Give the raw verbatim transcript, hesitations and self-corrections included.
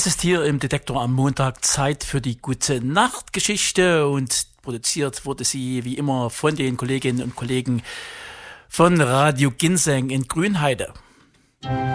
Es ist hier im Detektor am Montag Zeit für die gute Nachtgeschichte und produziert wurde sie wie immer von den Kolleginnen und Kollegen von Radio Ginseng in Grünheide.